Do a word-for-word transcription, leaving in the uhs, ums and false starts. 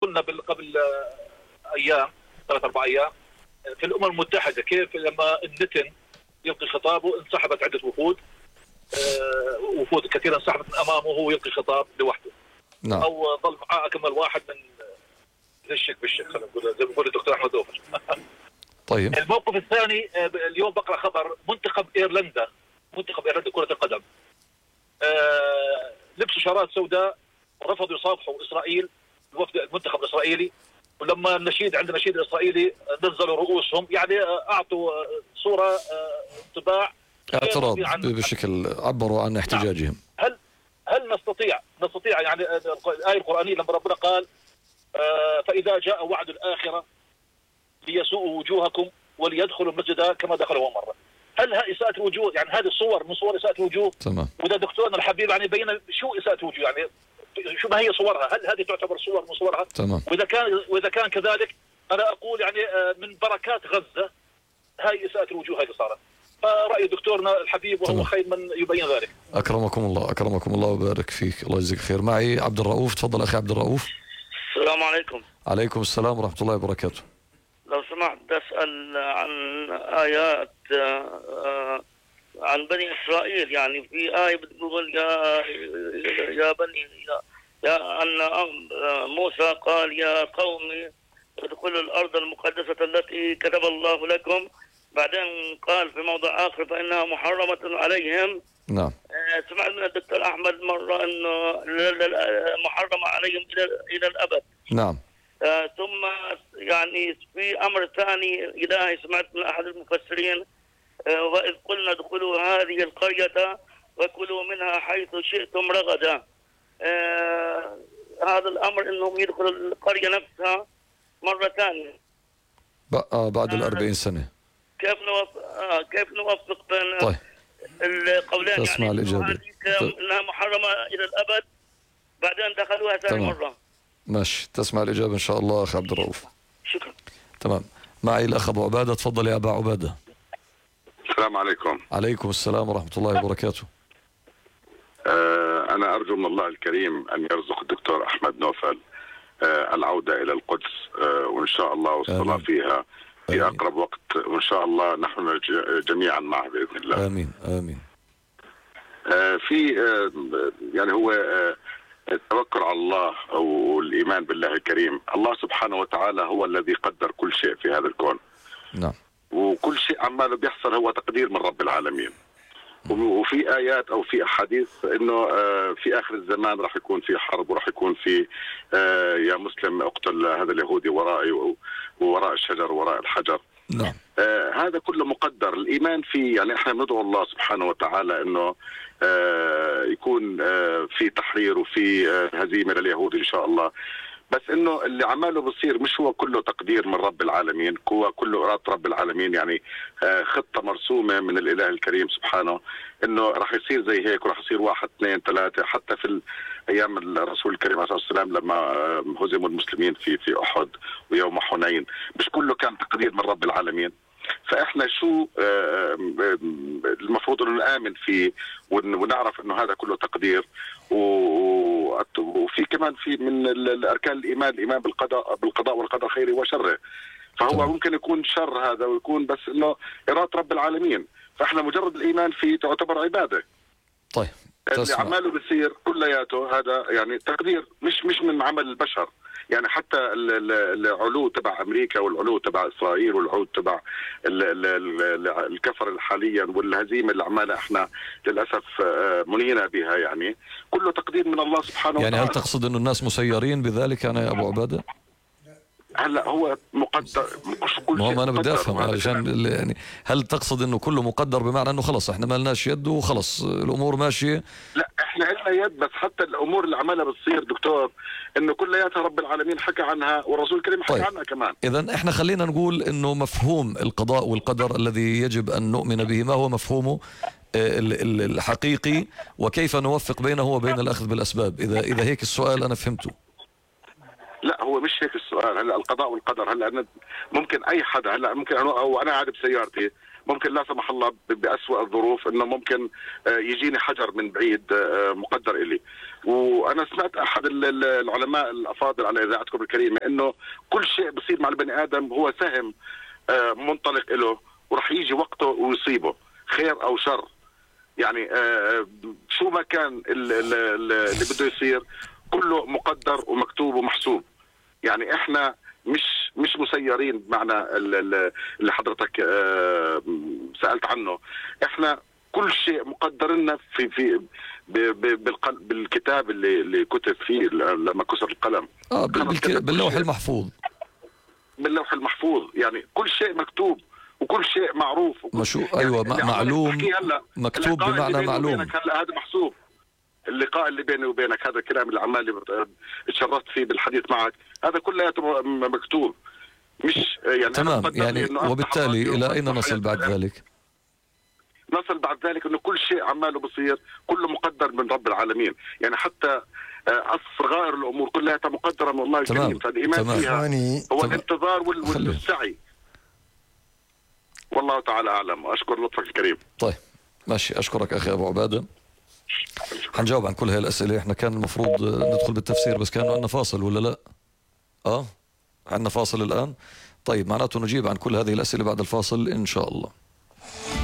كنا قبل ايام ثلاث اربع ايام في الامم المتحده، كيف لما النتن يلقي خطابه انسحبت عده وفود، وفود كثيره انسحبت من امامه وهو يلقي خطاب لوحده. نعم. او ظل معاه اكمل واحد من زي الشيك بالشيك، خلينا نقول زي ما بيقول الدكتور احمد دوفر. طيب. الموقف الثاني، اليوم بقرا خبر منتخب ايرلندا، منتخب ايرلندا كره القدم أه لبسوا شارات سوداء ورفضوا يصافحوا اسرائيل، الوفد المنتخب الاسرائيلي، ولما النشيد عند النشيد الاسرائيلي نزلوا رؤوسهم، يعني اعطوا صوره انطباع اعتراض بشكل عبروا عن احتجاجهم. هل هل نستطيع نستطيع يعني الايه القرانيه لما ربنا قال آه فاذا جاء وعد الاخره ليسوءوا وجوهكم وليدخلوا المسجد كما دخلوا مره، هل اساءة الوجوه يعني هذه الصور من صور اساءة الوجوه؟ تمام. وده دكتورنا الحبيب يعني بين شو اساءة الوجوه، يعني شو ما هي صورها؟ هل هذه تعتبر صور من صورها؟ تمام. واذا كان واذا كان كذلك انا اقول يعني من بركات غزه هاي اساءة الوجوه هاي اللي صارت. فرأي دكتورنا الحبيب وهو خير من يبين ذلك. اكرمكم الله اكرمكم الله وبارك فيك، الله يجزيك خير. معي عبد الرؤوف، تفضل اخي عبد الرؤوف. السلام عليكم. عليكم السلام ورحمه الله وبركاته. لو سمحت اسال عن ايات عن بني اسرائيل، يعني في آية بتقول يا يا بني يا, يا ان موسى قال يا قومي ادخلوا الارض المقدسة التي كتب الله لكم، بعدين قال في موضع آخر فإنها محرمة عليهم. نعم. سمعت من الدكتور أحمد مرة أنه محرمة عليهم إلى إلى الأبد. نعم. آه ثم يعني في أمر ثاني إلهي سمعت من أحد المفسرين آه وإذ قلنا ادخلوا هذه القرية وكلوا منها حيث شئتم رغدا. آه هذا الأمر أنهم يدخلوا القرية نفسها مرة ثانية بعد الأربعين سنة. كيف نوفق آه كيف نوفق بين طيب. القولين؟ تسمع يعني الإجابة. انها محرمه الى الابد بعدين دخلوها ثاني مره. ماشي، تسمع الإجابة إن شاء الله أخي عبد الرؤوف. شكرا. تمام. معي الأخ أبو عبادة، تفضل يا أبا عبادة. السلام عليكم. عليكم السلام ورحمة الله وبركاته. آه أنا أرجو من الله الكريم أن يرزق الدكتور أحمد نوفل آه العودة إلى القدس آه وإن شاء الله والصلاة فيها في أقرب وقت، وإن شاء الله نحن جميعا معه بإذن الله. آمين آمين. آه في آه يعني هو آه التوكل على الله والإيمان بالله الكريم. الله سبحانه وتعالى هو الذي قدر كل شيء في هذا الكون. نعم. وكل شيء عماله بيحصل هو تقدير من رب العالمين. وفي آيات أو في أحاديث إنه في آخر الزمان راح يكون في حرب وراح يكون في يا مسلم اقتل هذا اليهودي ورائي ووراء الشجر وراء الحجر. نعم. آه هذا كله مقدر. الإيمان فيه يعني احنا ندعو الله سبحانه وتعالى انه آه يكون آه في تحرير وفي آه هزيمة لليهود ان شاء الله، بس انه اللي عماله بصير مش هو كله تقدير من رب العالمين، هو كله إرادة رب العالمين، يعني آه خطة مرسومة من الإله الكريم سبحانه انه راح يصير زي هيك وراح يصير واحد اثنين ثلاثة. حتى في ايام الرسول الكريم عليه الصلاة والسلام لما هزموا المسلمين في في احد ويوم حنين، مش كله كان تقدير من رب العالمين. فاحنا شو المفروض انه نآمن فيه ونعرف انه هذا كله تقدير، وفي كمان في من الاركان الايمان الايمان بالقضاء بالقضاء والقدر خيره وشره. فهو طبعا. ممكن يكون شر هذا ويكون بس انه إرادة رب العالمين، فاحنا مجرد الايمان فيه تعتبر عباده. طيب اللي عماله بصير كلياته هذا يعني تقدير مش مش من عمل البشر. يعني حتى العلو تبع امريكا والعلو تبع اسرائيل والعلو تبع الكفر حاليا والهزيمه اللي عمالها احنا للاسف منينا بها، يعني كله تقدير من الله سبحانه يعني وتعالى. هل تقصد انه الناس مسيرين بذلك يعني يا ابو عباده؟ هلا هو مقدر مش كل شيء. ما انا بدي افهم علشان يعني هل تقصد انه كله مقدر بمعنى انه خلص احنا ما لناش يد وخلص الامور ماشيه؟ لا احنا لنا يد، بس حتى الامور اللي عمالها بتصير دكتور انه كلياتها رب العالمين حكى عنها والرسول الكريم حكى طيب. عنها كمان. اذا احنا خلينا نقول انه مفهوم القضاء والقدر الذي يجب ان نؤمن به ما هو مفهومه الحقيقي، وكيف نوفق بينه وبين الاخذ بالاسباب. اذا اذا هيك السؤال انا فهمته. لا هو مش هيك السؤال. هلا القضاء والقدر، هلا أنا ممكن اي حدا، هلا ممكن انا او انا قاعد بسيارتي ممكن لا سمح الله بأسوأ الظروف انه ممكن يجيني حجر من بعيد مقدر إلي. وانا سمعت احد العلماء الافاضل على اذاعتكم الكريمه انه كل شيء بصير مع البني ادم هو سهم منطلق له وراح يجي وقته ويصيبه خير او شر. يعني شو ما كان اللي بده يصير كله مقدر ومكتوب ومحسوب. يعني احنا مش مش مسيرين بمعنى اللي حضرتك سألت عنه. احنا كل شيء مقدر لنا في في بالكتاب اللي اللي كتب فيه لما كسر القلم. اه باللوح المحفوظ. باللوح المحفوظ، يعني كل شيء مكتوب وكل شيء معروف وكل مشو ايوه يعني معلوم مكتوب بمعنى معلوم. هلا هذا محسوب. اللقاء اللي بيني وبينك هذا الكلام اللي عمالي اتشرفت فيه بالحديث معك هذا كله مكتوب. مش يعني تمام. يعني وبالتالي الى اين نصل بعد ذلك؟ نصل بعد ذلك انه كل شيء عماله بصير كله مقدر من رب العالمين. يعني حتى صغائر الامور كلها مقدره من الله الكريم. فالايمان فيها هو الانتظار والسعي. والله تعالى اعلم. واشكر لطفك الكريم. طيب ماشي، اشكرك اخي ابو عباده. حنجاوب عن كل هاي الاسئله. احنا كان المفروض ندخل بالتفسير بس كان عندنا فاصل ولا لا؟ اه عندنا فاصل الان. طيب معناته نجيب عن كل هذه الاسئله بعد الفاصل ان شاء الله.